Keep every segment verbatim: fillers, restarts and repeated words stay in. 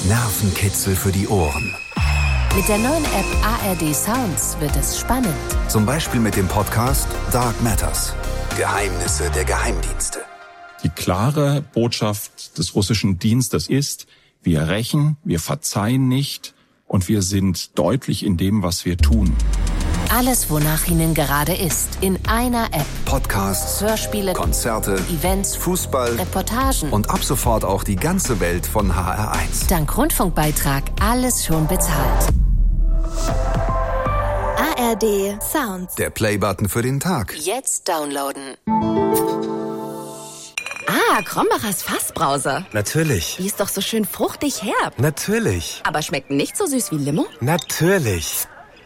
Nervenkitzel für die Ohren. Mit der neuen App A R D Sounds wird es spannend. Zum Beispiel mit dem Podcast Dark Matters. Geheimnisse der Geheimdienste. Die klare Botschaft des russischen Dienstes ist, wir rächen, wir verzeihen nicht und wir sind deutlich in dem, was wir tun. Alles, wonach Ihnen gerade ist, in einer App. Podcasts, Hörspiele, Konzerte, Events, Fußball, Reportagen und ab sofort auch die ganze Welt von H R eins. Dank Rundfunkbeitrag alles schon bezahlt. A R D Sounds. Der Playbutton für den Tag. Jetzt downloaden. Ah, Krombachers Fassbrause. Natürlich. Die ist doch so schön fruchtig herb. Natürlich. Aber schmeckt nicht so süß wie Limo? Natürlich.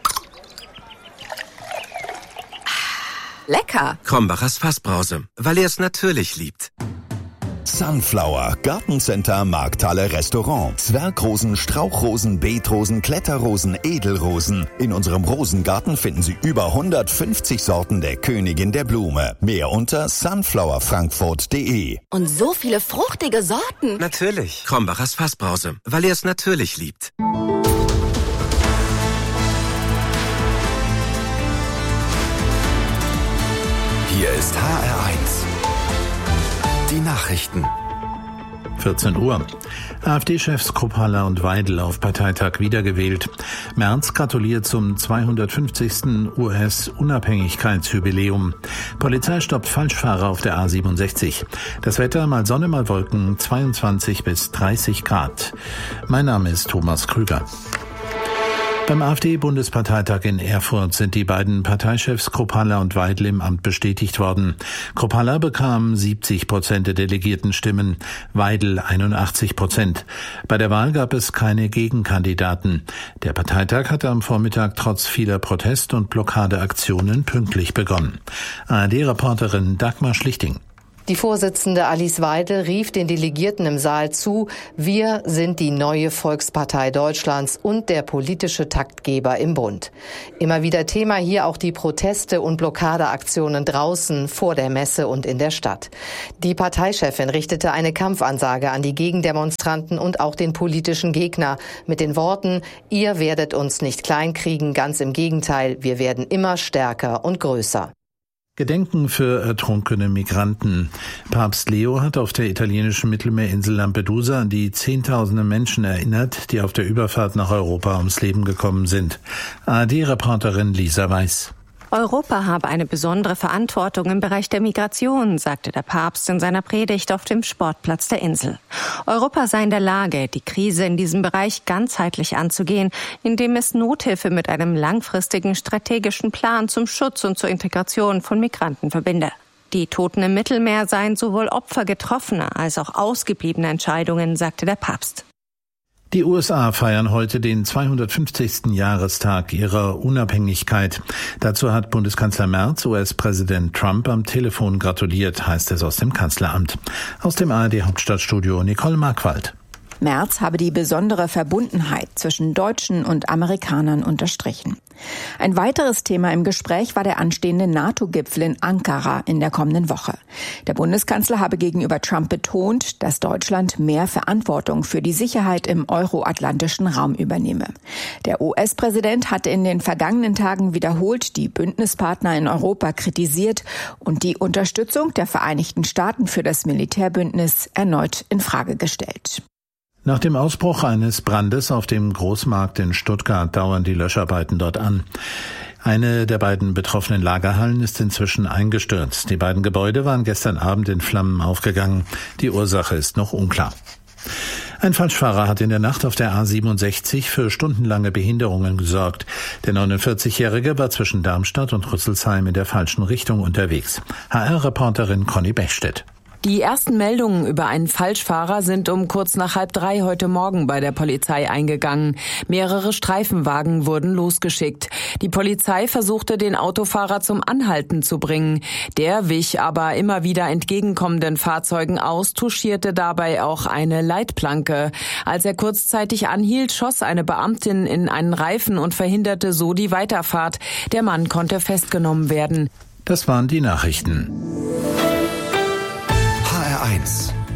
Lecker. Krombachers Fassbrause, weil er es natürlich liebt. Sunflower, Gartencenter, Markthalle, Restaurant. Zwergrosen, Strauchrosen, Beetrosen, Kletterrosen, Edelrosen. In unserem Rosengarten finden Sie über hundertfünfzig Sorten der Königin der Blume. Mehr unter sunflower frankfurt punkt de. Und so viele fruchtige Sorten. Natürlich. Krombachers Fassbrause, weil er es natürlich liebt. Hier ist H R eins. Die Nachrichten. vierzehn Uhr. AfD-Chefs Kruppalla und Weidel auf Parteitag wiedergewählt. Merz gratuliert zum zweihundertfünfzigsten U S-Unabhängigkeitsjubiläum. Polizei stoppt Falschfahrer auf der A siebenundsechzig. Das Wetter, mal Sonne, mal Wolken, zweiundzwanzig bis dreißig Grad. Mein Name ist Thomas Krüger. Beim AfD-Bundesparteitag in Erfurt sind die beiden Parteichefs Kruppalla und Weidel im Amt bestätigt worden. Kruppalla bekam siebzig Prozent der Delegiertenstimmen, Weidel einundachtzig Prozent. Bei der Wahl gab es keine Gegenkandidaten. Der Parteitag hatte am Vormittag trotz vieler Protest- und Blockadeaktionen pünktlich begonnen. A R D-Reporterin Dagmar Schlichting. Die Vorsitzende Alice Weidel rief den Delegierten im Saal zu, wir sind die neue Volkspartei Deutschlands und der politische Taktgeber im Bund. Immer wieder Thema hier auch die Proteste und Blockadeaktionen draußen, vor der Messe und in der Stadt. Die Parteichefin richtete eine Kampfansage an die Gegendemonstranten und auch den politischen Gegner mit den Worten, ihr werdet uns nicht kleinkriegen, ganz im Gegenteil, wir werden immer stärker und größer. Gedenken für ertrunkene Migranten. Papst Leo hat auf der italienischen Mittelmeerinsel Lampedusa an die Zehntausende Menschen erinnert, die auf der Überfahrt nach Europa ums Leben gekommen sind. A R D-Reporterin Lisa Weiß. Europa habe eine besondere Verantwortung im Bereich der Migration, sagte der Papst in seiner Predigt auf dem Sportplatz der Insel. Europa sei in der Lage, die Krise in diesem Bereich ganzheitlich anzugehen, indem es Nothilfe mit einem langfristigen strategischen Plan zum Schutz und zur Integration von Migranten verbinde. Die Toten im Mittelmeer seien sowohl Opfer getroffener als auch ausgebliebener Entscheidungen, sagte der Papst. Die U S A feiern heute den zweihundertfünfzigsten Jahrestag ihrer Unabhängigkeit. Dazu hat Bundeskanzler Merz U S-Präsident Trump am Telefon gratuliert, heißt es aus dem Kanzleramt. Aus dem A R D-Hauptstadtstudio Nicole Markwald. Merz habe die besondere Verbundenheit zwischen Deutschen und Amerikanern unterstrichen. Ein weiteres Thema im Gespräch war der anstehende NATO-Gipfel in Ankara in der kommenden Woche. Der Bundeskanzler habe gegenüber Trump betont, dass Deutschland mehr Verantwortung für die Sicherheit im euroatlantischen Raum übernehme. Der U S-Präsident hatte in den vergangenen Tagen wiederholt die Bündnispartner in Europa kritisiert und die Unterstützung der Vereinigten Staaten für das Militärbündnis erneut in Frage gestellt. Nach dem Ausbruch eines Brandes auf dem Großmarkt in Stuttgart dauern die Löscharbeiten dort an. Eine der beiden betroffenen Lagerhallen ist inzwischen eingestürzt. Die beiden Gebäude waren gestern Abend in Flammen aufgegangen. Die Ursache ist noch unklar. Ein Falschfahrer hat in der Nacht auf der A siebenundsechzig für stundenlange Behinderungen gesorgt. Der neunundvierzigjährige war zwischen Darmstadt und Rüsselsheim in der falschen Richtung unterwegs. H R-Reporterin Conny Bechstedt. Die ersten Meldungen über einen Falschfahrer sind um kurz nach halb drei heute Morgen bei der Polizei eingegangen. Mehrere Streifenwagen wurden losgeschickt. Die Polizei versuchte, den Autofahrer zum Anhalten zu bringen. Der wich aber immer wieder entgegenkommenden Fahrzeugen aus, touchierte dabei auch eine Leitplanke. Als er kurzzeitig anhielt, schoss eine Beamtin in einen Reifen und verhinderte so die Weiterfahrt. Der Mann konnte festgenommen werden. Das waren die Nachrichten. H R eins,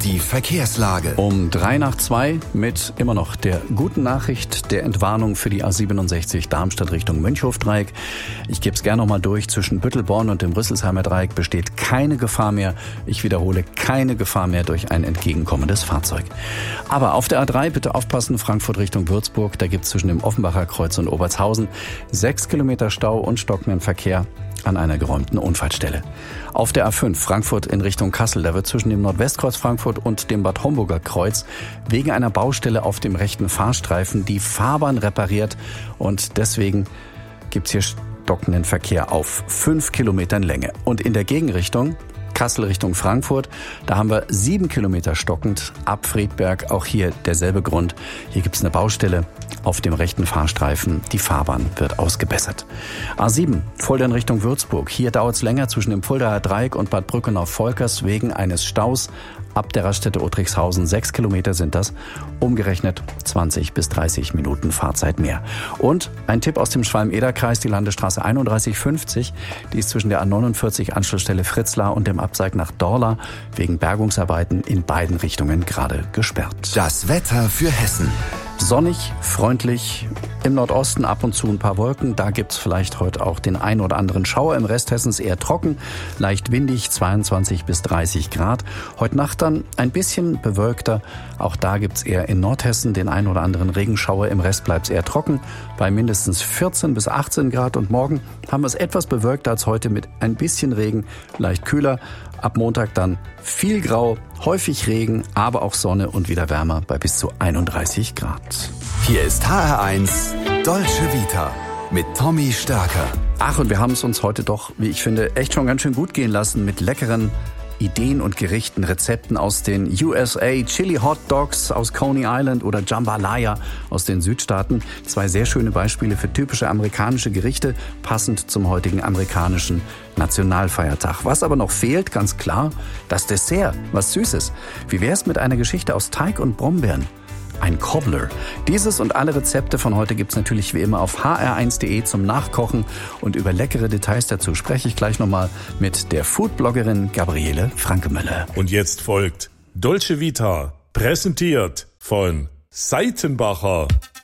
Die Verkehrslage. Um drei nach zwei mit immer noch der guten Nachricht der Entwarnung für die A siebenundsechzig Darmstadt Richtung Mönchhofdreieck. Ich gebe es gerne nochmal durch. Zwischen Büttelborn und dem Rüsselsheimer Dreieck besteht keine Gefahr mehr. Ich wiederhole, keine Gefahr mehr durch ein entgegenkommendes Fahrzeug. Aber auf der A drei bitte aufpassen, Frankfurt Richtung Würzburg. Da gibt es zwischen dem Offenbacher Kreuz und Obertshausen sechs Kilometer Stau und stockenden Verkehr an einer geräumten Unfallstelle. Auf der A fünf Frankfurt in Richtung Kassel, da wird zwischen dem Nordwestkreuz Frankfurt und dem Bad Homburger Kreuz wegen einer Baustelle auf dem rechten Fahrstreifen die Fahrbahn repariert und deswegen gibt's hier stockenden Verkehr auf fünf Kilometern Länge. Und in der Gegenrichtung Kassel Richtung Frankfurt, da haben wir sieben Kilometer stockend ab Friedberg. Auch hier derselbe Grund. Hier gibt's eine Baustelle auf dem rechten Fahrstreifen. Die Fahrbahn wird ausgebessert. A sieben, Fulda in Richtung Würzburg. Hier dauert's länger zwischen dem Fuldaer Dreieck und Bad Brückenau-Volkers wegen eines Staus. Ab der Raststätte Uttrichshausen, sechs Kilometer sind das, umgerechnet zwanzig bis dreißig Minuten Fahrzeit mehr. Und ein Tipp aus dem Schwalm-Eder-Kreis, die Landesstraße einunddreißig fünfzig, die ist zwischen der A neunundvierzig Anschlussstelle Fritzlar und dem Abzweig nach Dorla wegen Bergungsarbeiten in beiden Richtungen gerade gesperrt. Das Wetter für Hessen. Sonnig, freundlich, im Nordosten ab und zu ein paar Wolken. Da gibt's vielleicht heute auch den ein oder anderen Schauer. Im Rest Hessens eher trocken, leicht windig, zweiundzwanzig bis dreißig Grad. Heute Nacht dann ein bisschen bewölkter. Auch da gibt's eher in Nordhessen den ein oder anderen Regenschauer. Im Rest bleibt's eher trocken, bei mindestens vierzehn bis achtzehn Grad. Und morgen haben wir es etwas bewölkter als heute mit ein bisschen Regen, leicht kühler. Ab Montag dann viel Grau, häufig Regen, aber auch Sonne und wieder wärmer bei bis zu einunddreißig Grad. Hier ist H R eins Dolce Vita mit Tommy Stärker. Ach, und wir haben es uns heute doch, wie ich finde, echt schon ganz schön gut gehen lassen mit leckeren Ideen und Gerichten, Rezepten aus den U S A, Chili Hot Dogs aus Coney Island oder Jambalaya aus den Südstaaten. Zwei sehr schöne Beispiele für typische amerikanische Gerichte, passend zum heutigen amerikanischen Nationalfeiertag. Was aber noch fehlt, ganz klar, das Dessert, was Süßes. Wie wär's mit einer Geschichte aus Teig und Brombeeren? Ein Cobbler. Dieses und alle Rezepte von heute gibt's natürlich wie immer auf h r eins punkt d e zum Nachkochen. Und über leckere Details dazu spreche ich gleich nochmal mit der Foodbloggerin Gabriele Frankemöller. Und jetzt folgt Dolce Vita, präsentiert von Seitenbacher.